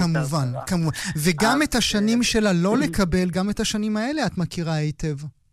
כמובן, כמובן. וגם את השנים שלה לא לקבל, גם את השנים האלה את מכירה היטב.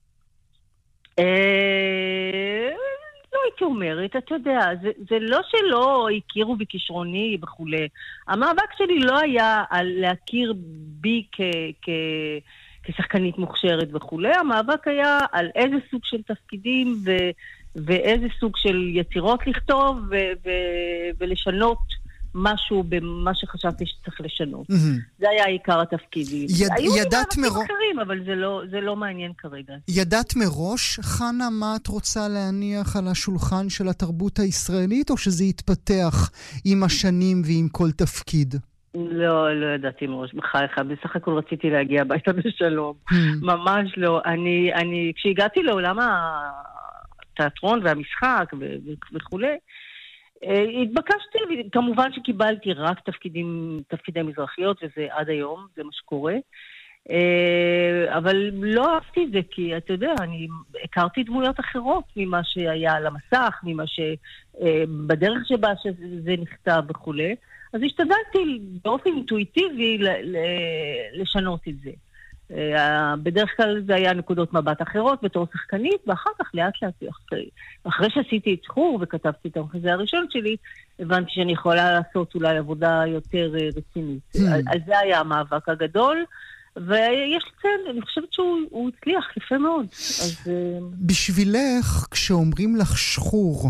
לא הייתי אומרת, אתה יודע, זה לא שלא הכירו בכישרוני וכו'. המאבק שלי לא היה על להכיר בי כשחקנית מוכשרת וכו'. המאבק היה על איזה סוג של תפקידים ואיזה סוג של יצירות לכתוב ולשנות משהו במה שחשבתי שצריך לשנות. זה היה עיקר התפקידים. היו מאבקים אחרים, אבל זה לא מעניין כרגע. ידעת מראש, חנה, מה את רוצה להניח על השולחן של התרבות הישראלית, או שזה יתפתח עם השנים ועם כל תפקיד? לא ידעתי מראש, בחייך. בסך הכל רציתי להגיע הביתה בשלום. ממש לא. אני כשהגעתי לעולם התיאטרון והמשחק וכו', התבקשתי, כמובן שקיבלתי רק תפקידי מזרחיות, וזה עד היום, זה מה שקורה. אבל לא אהבתי את זה, כי אתה יודע, אני הכרתי דמויות אחרות ממה שהיה על המסך, ממה שבדרך שבה שזה נכתב וכו'. אז השתדלתי באופן אינטואיטיבי לשנות את זה. בדרך כלל זה היה נקודות מבט אחרות בתור שחקנית, ואחר כך לאט לאט אחרי שעשיתי את שחור וכתבתי את המחזה הראשון שלי, הבנתי שאני יכולה לעשות אולי עבודה יותר רצינית. אז זה היה המאבק הגדול, ויש לציין, אני חושבת שהוא הצליח יפה מאוד. בשבילך, כשאומרים לך שחור,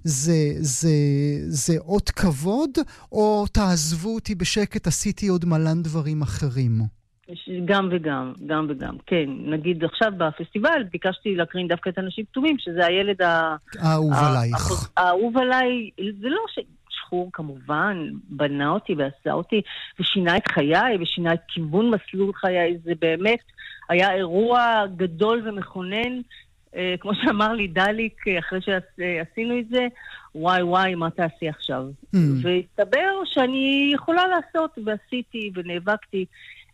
זה עוד כבוד, או תעזבו אותי בשקט, עשיתי עוד מלא דברים אחרים? גם וגם, כן. נגיד עכשיו בפסטיבל ביקשתי להקרין דווקא את אנשים כתומים, שזה הילד האהוב עלייך. האהוב עליי, זה לא שחור כמובן, בנה אותי ועשה אותי, ושינה את חיי, ושינה את כיוון מסלול חיי, זה באמת היה אירוע גדול ומכונן, כמו שאמר לי דליק אחרי שעשינו את זה, וואי, מה תעשי עכשיו? והסתבר שאני יכולה לעשות, ועשיתי ונאבקתי,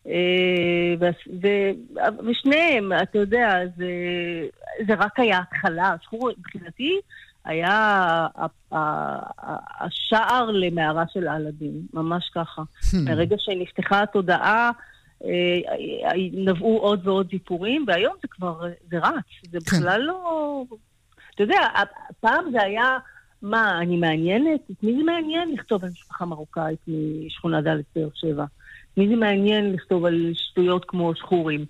ושניהם, אתה יודע, זה רק היה התחלה. שחור מבחינתי היה השער למערה של אלאדין, ממש ככה. מהרגע שנפתחה התודעה, נבעו עוד ועוד סיפורים, והיום זה כבר, זה רץ. זה בכלל לא... אתה יודע, פעם זה היה, מה, אני מעניינת? את מי זה מעניין לכתוב על משפחה מרוקאית משכונה ד' באר שבע? מי זה מעניין לכתוב על שטויות כמו שחורים?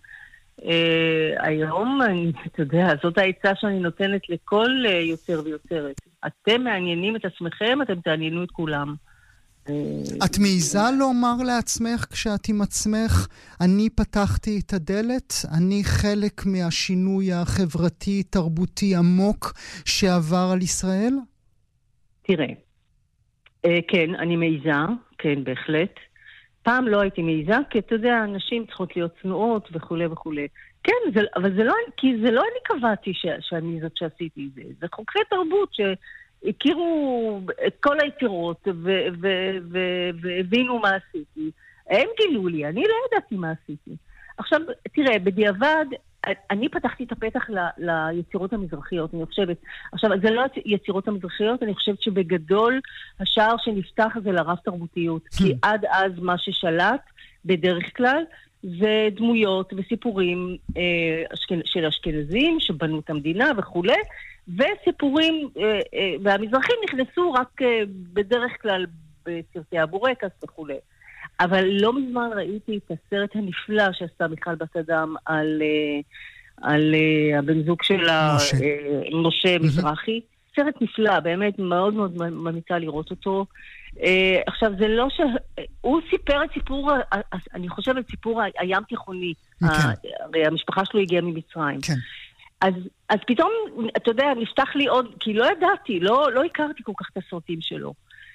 היום, אתה יודע, זאת העצה שאני נותנת לכל יוצר ויוצרת. אתם מעניינים את עצמכם, אתם תעניינו את כולם. את מעיזה לומר לעצמך כשאת עם עצמך, אני פתחתי את הדלת, אני חלק מהשינוי החברתי, תרבותי עמוק שעבר על ישראל? תראה, כן, אני מעיזה, כן, בהחלט. פעם לא הייתי מעיזה, כי אתה יודע, אנשים צריכות להיות צנועות וכו' וכו'. כן, אבל זה לא, כי זה לא אני קבעתי שאני זאת שעשיתי את זה. זה חוקרי תרבות שהכירו את כל היצירות והבינו מה עשיתי. הם גילו לי, אני לא ידעתי מה עשיתי. עכשיו, תראה, בדיעבד, אני פתחתי את הפתח ליצירות המזרחיות, אני חושבת. עכשיו, זה לא יצירות המזרחיות, אני חושבת שבגדול השער שנפתח זה לרב תרבותיות. כי עד אז מה ששלט, בדרך כלל, זה דמויות וסיפורים של אשכנזים שבנו את המדינה וכו'. וסיפורים, והמזרחים נכנסו רק בדרך כלל בסרטי הבורקס וכו'. אבל לא מזמן ראיתי את הסרט הנפלא שעשתה מיכל בת אדם על הבן זוג שלה, משה מזרחי. סרט נפלא, באמת מאוד מאוד ממליצה לראות אותו. עכשיו, זה לא הוא סיפר את סיפור, אני חושבת, סיפור הים תיכוני. הרי המשפחה שלו הגיעה ממצרים. אז פתאום, אתה יודע, נפתח לי עוד, כי לא ידעתי, לא הכרתי כל כך את הסרטים שלו.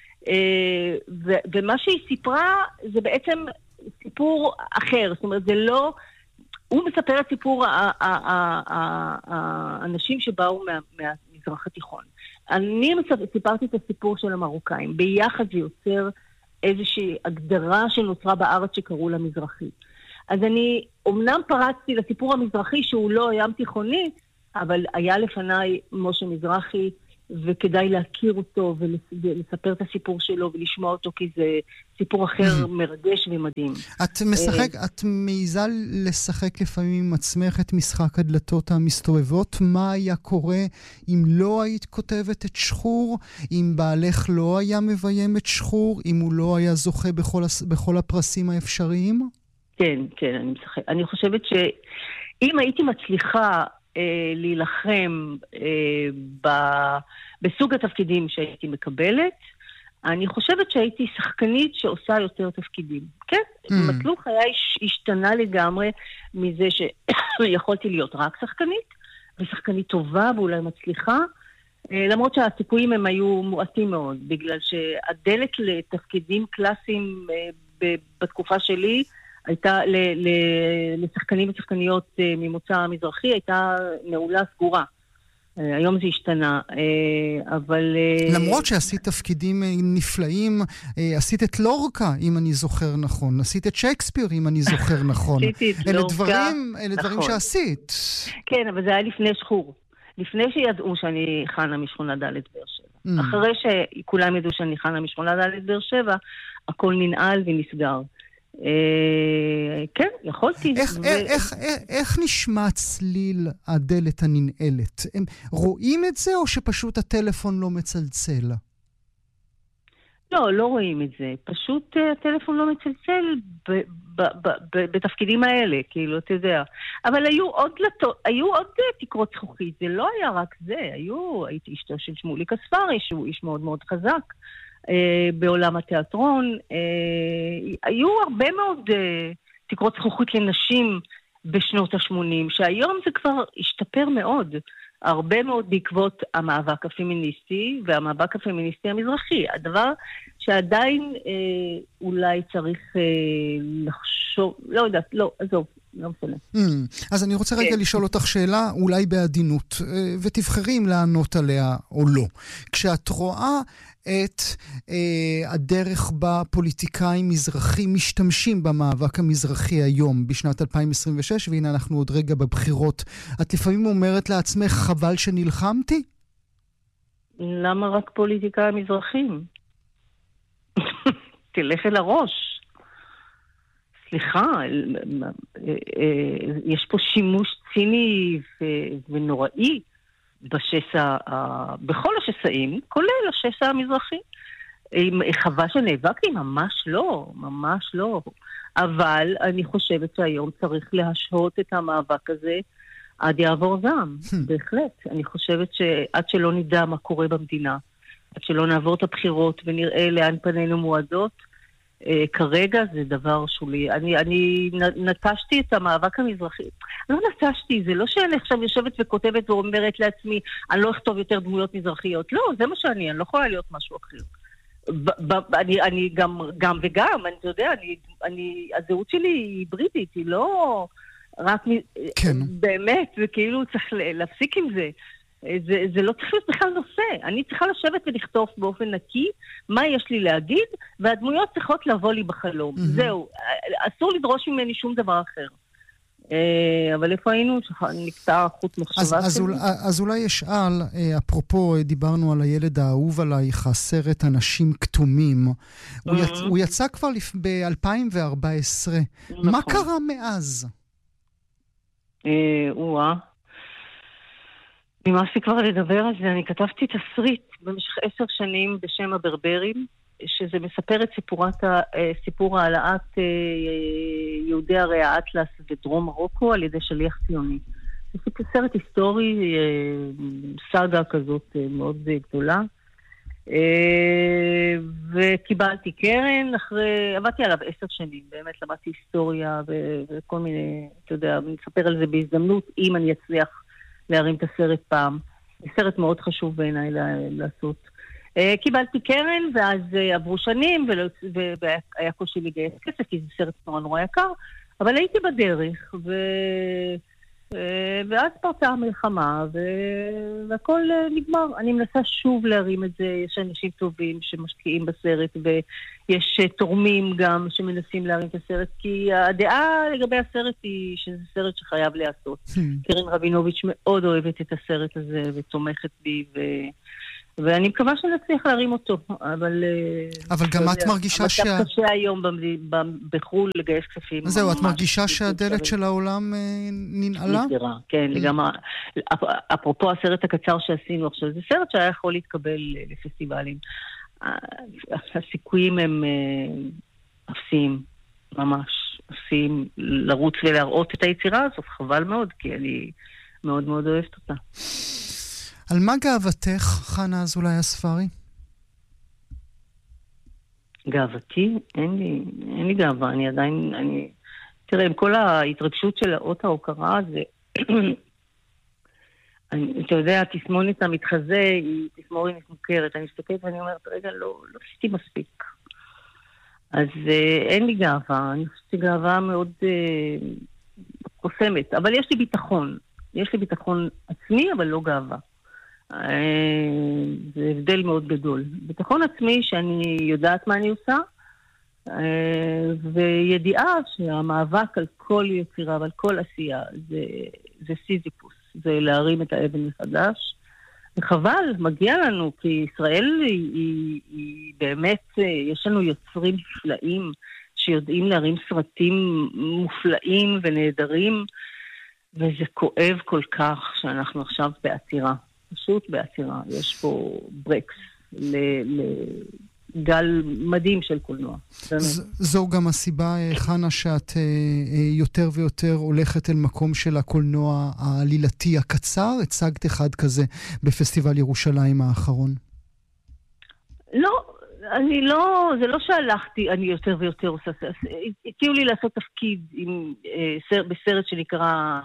ומה שהיא סיפרה זה בעצם סיפור אחר, זאת אומרת זה לא, הוא מספר את סיפור האנשים שבאו מהמזרח התיכון. אני סיפרתי את הסיפור של המרוקאים, ביחד זה יוצר איזושהי הגדרה שנוצרה בארץ שקראו לה מזרחי. אז אני אמנם פרצתי לסיפור המזרחי שהוא לא ים תיכוני, אבל היה לפניי משה מזרחי וכדאי להכיר אותו ולספר את הסיפור שלו ולשמוע אותו, כי זה סיפור אחר מרגש ומדהים. את מעיזה לשחק לפעמים עם עצמך את משחק הדלתות המסתובבות? מה היה קורה אם לא היית כותבת את שחור? אם בעלך לא היה מביים את שחור? אם הוא לא היה זוכה בכל הפרסים האפשריים? כן, אני משחק. אני חושבת שאם הייתי מצליחה להילחם בסוג התפקידים שהייתי מקבלת, אני חושבת שהייתי שחקנית שעושה יותר תפקידים. כן, מסלול חיי השתנה לגמרי מזה שיכולתי להיות רק שחקנית, ושחקנית טובה ואולי מצליחה, למרות שהסיכויים הם היו מועטים מאוד, בגלל שהדלת לתפקידים קלאסיים בתקופה שלי, הייתה לשחקנים ושחקניות ממוצא מזרחי, הייתה נעולה סגורה. היום זה השתנה, אבל... למרות שעשית תפקידים נפלאים, עשית את לורקה, אם אני זוכר נכון, עשית את שייקספיר, אם אני זוכר נכון. עשיתי את לורקה. אלה דברים שעשית. כן, אבל זה היה לפני שחור. לפני שידעו שאני חנה משכונה ד' באר שבע. אחרי שכולם ידעו שאני חנה משכונה ד' באר שבע, הכל ננעל ונסגר. כן, יכולתי. איך נשמע צליל הדלת הננעלת? הם רואים את זה או שפשוט הטלפון לא מצלצל? לא רואים את זה. פשוט הטלפון לא מצלצל בתפקידים האלה, כאילו, אתה יודע. אבל היו עוד תקרות זכוכית, זה לא היה רק זה. הייתי אשתו של שמוליק אספרי, שהוא איש מאוד מאוד חזק. בעולם התיאטרון, היו הרבה מאוד תקרות זכוכית לנשים בשנות ה-80, שהיום זה כבר השתפר מאוד, הרבה מאוד בעקבות המאבק הפמיניסטי והמאבק הפמיניסטי המזרחי. הדבר שעדיין אולי צריך לחשוב, לא יודעת, לא, עזוב. לא משנה. אז אני רוצה רגע לשאול אותך שאלה, אולי בעדינות, ותבחרי אם לענות עליה או לא. כשאת רואה את הדרך בה פוליטיקאים מזרחים משתמשים במאבק המזרחי היום, בשנת 2026, והנה אנחנו עוד רגע בבחירות, את לפעמים אומרת לעצמך, חבל שנלחמתי? למה רק פוליטיקאים מזרחים? תלך אל הראש. סליחה, יש פה שימוש ציני ונוראי בשסע, בכל השסעים, כולל השסע המזרחי. חווה שנאבקתי? ממש לא. אבל אני חושבת שהיום צריך להשהות את המאבק הזה עד יעבור זעם, בהחלט. אני חושבת שעד שלא נדע מה קורה במדינה, עד שלא נעבור את הבחירות ונראה לאן פנינו מועדות, כרגע זה דבר שולי. אני נטשתי את המאבק המזרחי. לא נטשתי, זה לא שאני עכשיו יושבת וכותבת ואומרת לעצמי, אני לא אכתוב יותר דמויות מזרחיות. לא, זה מה שאני לא יכולה להיות משהו אחר. אני גם וגם, אתה יודע, הזהות שלי היא היברידית, היא לא רק... כן. באמת, וכאילו צריך להפסיק עם זה. זה לא צריך להיות בכלל נושא. אני צריכה לשבת ולכתוב באופן נקי מה יש לי להגיד, והדמויות צריכות לבוא לי בחלום. זהו. אסור לדרוש ממני שום דבר אחר. אבל איפה היינו? נקטע חוט מחשבה. אז אולי אשאל, אפרופו דיברנו על הילד האהוב עלייך, הסרט אנשים כתומים. הוא יצא כבר ב-2014. מה קרה מאז? נמאס לי כבר לדבר על זה. אני כתבתי תסריט במשך 10 שנים בשם הברברים, שזה מספר את סיפור העלאת יהודי הרי האטלס ודרום מרוקו על ידי שליח ציוני. זה סרט היסטורי, סאגה כזאת מאוד גדולה. וקיבלתי קרן עבדתי עליו 10 שנים, באמת למדתי היסטוריה וכל מיני, אתה יודע, נספר על זה בהזדמנות אם אני אצליח להרים את הסרט פעם. זה סרט מאוד חשוב בעיניי לעשות. קיבלתי קרן, ואז עברו שנים, והיה קושי לגייס כסף, כי זה סרט נורא יקר, אבל הייתי בדרך, ואז פרצה המלחמה, והכל נגמר. אני מנסה שוב להרים את זה, יש אנשים טובים שמשקיעים בסרט, ויש תורמים גם שמנסים להרים את הסרט, כי הדעה לגבי הסרט היא שזה סרט שחייב לעשות. קרן רבינוביץ' מאוד אוהבת את הסרט הזה, ותומכת בי, ואני מקווה שנצליח להרים אותו, אבל גם את מרגישה המצב קשה היום בחול לגייס כספים. זהו, את מרגישה שהדלת של העולם ננעלה? נסגרה, כן, לגמרי. אפרופו הסרט הקצר שעשינו עכשיו, זה סרט שהיה יכול להתקבל לפסטיבלים. הסיכויים הם אפסיים, ממש אפסיים, לרוץ ולהראות את היצירה הזאת, חבל מאוד, כי אני מאוד מאוד אוהבת אותה. על מה גאוותך, חנה אזולאי הספרי? גאוותי? אין לי גאווה, אני עדיין, תראה, עם כל ההתרגשות של האות ההוקרה, זה, אתה יודע, התסמונת המתחזה היא תסמונת מוכרת, אני מסתכלת ואני אומרת, רגע, לא עשיתי מספיק. אז אין לי גאווה, אני חושבת גאווה מאוד קוסמת, אבל יש לי ביטחון. יש לי ביטחון עצמי, אבל לא גאווה. זה הבדל מאוד גדול. ביטחון עצמי שאני יודעת מה אני עושה, וידיעה שהמאבק על כל יצירה ועל כל עשייה זה סיזיפוס, זה להרים את האבן מחדש. וחבל, מגיע לנו, כי ישראל היא באמת, יש לנו יוצרים נפלאים שיודעים להרים סרטים מופלאים ונהדרים, וזה כואב כל כך שאנחנו עכשיו בעצירה. פשוט בעצירה. יש פה ברקס לגל מדהים של קולנוע. זו גם הסיבה, חנה, שאת יותר ויותר הולכת אל מקום של הקולנוע העלילתי הקצר. הצגת אחד כזה בפסטיבל ירושלים האחרון. לא, זה לא שהלכתי, אני יותר ויותר עושה, הציעו לי לעשות תפקיד בסרט שנקרא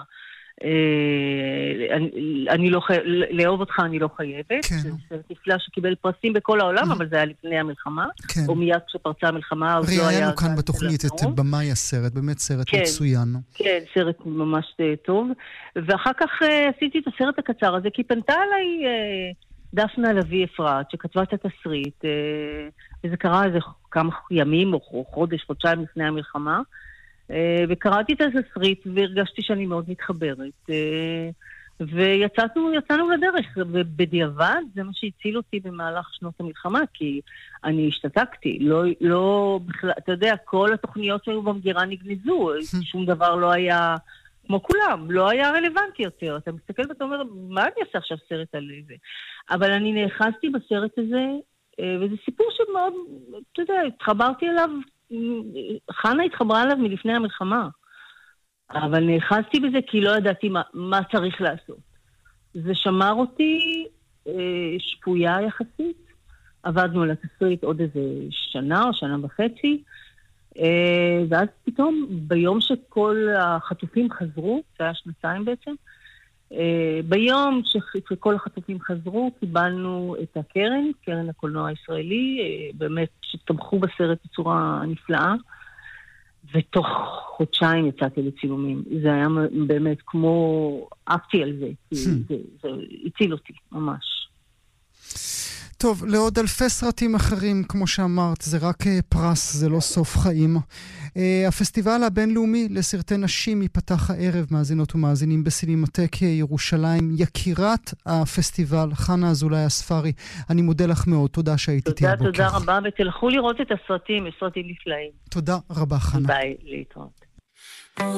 אני לא לאהוב אותך אני לא חייבת. זה סרט נפלא שקיבל פרסים בכל העולם, אבל זה היה לפני המלחמה, או מיד כשפרצה המלחמה. ראיינו כאן בתוכנית את במאי הסרט, באמת סרט מצוין. כן, סרט ממש טוב. ואחר כך עשיתי את הסרט הקצר הזה, כי פנתה עליי דפנה לביא אפרת, שכתבה את התסריט, וזה קרה איזה כמה ימים או חודש, חודשיים לפני המלחמה, וקראתי את התסריט והרגשתי שאני מאוד מתחברת, ויצאנו לדרך, ובדיעבד זה מה שהציל אותי במהלך שנות המלחמה, כי אני השתתקתי, לא בכלל, אתה יודע, כל התוכניות שהיו במגירה נגנזו, שום דבר לא היה, כמו כולם, לא היה רלוונטי יותר. אתה מסתכל ואתה אומר, מה אני אעשה עכשיו סרט על זה? אבל אני נאחזתי בסרט הזה, וזה סיפור שמאוד, אתה יודע, התחברתי אליו, חנה התחברה עליו מלפני המלחמה, אבל נאחזתי בזה כי לא ידעתי מה צריך לעשות. זה שמר אותי שפויה יחסית, עבדנו על התסריט עוד איזה שנה או שנה וחצי, ואז פתאום ביום שכל החטופים חזרו, זה היה שנתיים בעצם, ביום שכל החטופים חזרו, קיבלנו את קרן הקולנוע הישראלי, באמת שתמכו בסרט בצורה נפלאה, ותוך חודשיים יצאתי לצילומים. זה היה באמת כמו, עפתי על זה, זה הציל אותי, ממש. טוב, לעוד אלפי סרטים אחרים, כמו שאמרת, זה רק פרס, זה לא סוף חיים. הפסטיבל הבינלאומי לסרטי נשים ייפתח הערב, מאזינות ומאזינים בסינמטק ירושלים. יקירת הפסטיבל, חנה אזולאי הספרי, אני מודה לך מאוד, תודה שהיית איתי הבוקר. תודה רבה, ותלכו לראות את הסרטים, סרטים נפלאים. תודה רבה, חנה. ביי, להתראות.